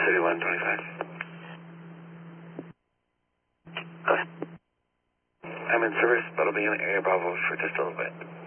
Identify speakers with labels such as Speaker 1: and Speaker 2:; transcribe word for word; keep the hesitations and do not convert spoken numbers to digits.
Speaker 1: thirty-one twenty-five. Go ahead. I'm in service, but I'll be in Air Bravo for just a little bit.